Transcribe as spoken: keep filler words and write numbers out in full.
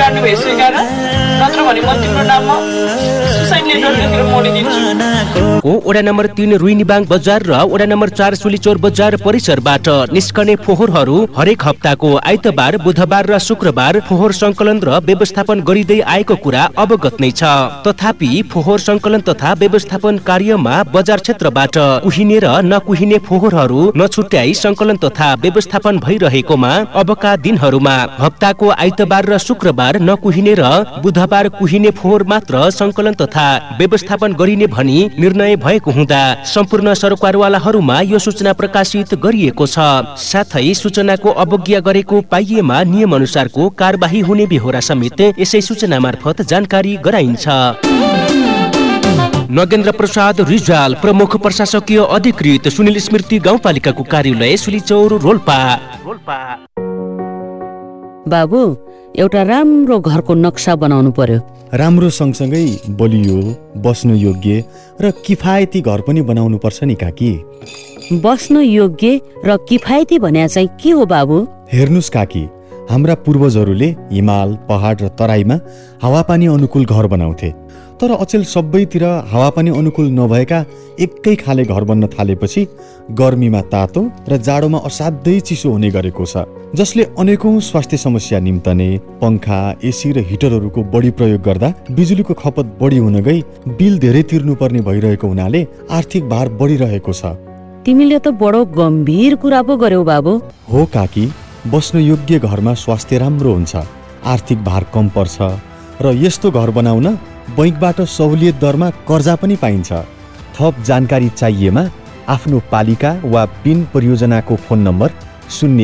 काट्नु भइसकेर नत्र भने म तिम्रो नाममा सुसाइड लेटर लेखेर मोडिदिन्छु। वडा नम्बर तीन रुइनीबाङ बजार र वडा नम्बर चार सुलीचौर बजार परिसरबाट निस्कने फोहोरहरू हरेक हप्ताको आइतबार, बुधबार र शुक्रबार फोहोर संकलन र व्यवस्थापन गरिँदै आएको कुरा अवगत नै छ। तथापि फोहोर संकलन तथा व्यवस्थापन कार्यमा बजार क्षेत्रबाट कुहिने र नकुहिने फोहोरहरू नछुट्याई संकलन तथा व्यवस्थापन भइरहेकोमा अबका दिनहरूमा हप्ताको आइतबार र शुक्रबार नकुहिने र बुधबार कुहिने फोहोर मात्र संकलन तथा व्यवस्थापन गरिने भनी निर्णय भएको हुँदा सम्पूर्ण सरकारवालाहरूमा यो सूचना प्रकाशित गरिएको छ। साथै सूचनाको अवज्ञा गरेको पाइएमा नियम अनुसारको कारबाही हुने बेहोरा समेत यसै सूचना मार्फत जानकारी गराइन्छ। नगेन्द्र प्रसाद रिजाल, प्रमुख प्रशासकीय अधिकृत, सुनिल स्मृति गाउँपालिकाको कार्यालय सुलीचौर रोल्पा। बाबु, एउटा राम्रो घरको नक्सा बनाउनु पर्यो। राम्रो सँगसँगै बलियो, बस्न योग्य र किफायती घर पनि बनाउनु पर्छ नि काकी। बस्न योग्य र किफायती भन्या चाहिँ के हो बाबु? हेर्नुस् काकी, हाम्रा पूर्वजहरूले हिमाल, पहाड र तराईमा हावापानी अनुकूल घर बनाउँथे। तर अचेल सबैतिर हावापानी अनुकूल नभएका एकै खाले घर बन्न थालेपछि गर्मीमा तातो र जाडोमा असाध्यै चिसो हुने गरेको छ, जसले अनेकौं स्वास्थ्य समस्या निम्तने। पंखा, एसी र हिटरहरूको बढी प्रयोग गर्दा बिजुलीको खपत बढी हुन गई बिल धेरै तिर्नुपर्ने भइरहेको हुनाले आर्थिक भार बढिरहेको छ। तिमीले त बडो गम्भीर कुरा पो गर्यौ बाबु। हो काकी, बस्न योग्य घरमा स्वास्थ्य राम्रो हुन्छ, आर्थिक भार कम पर्छ र यस्तो घर बनाउन बैंकबाट सहुलियत दरमा कर्जा पनि पाइन्छ। थप जानकारी चाहिएमा आफ्नो पालिका वा बिन परियोजनाको फोन नम्बर शून्य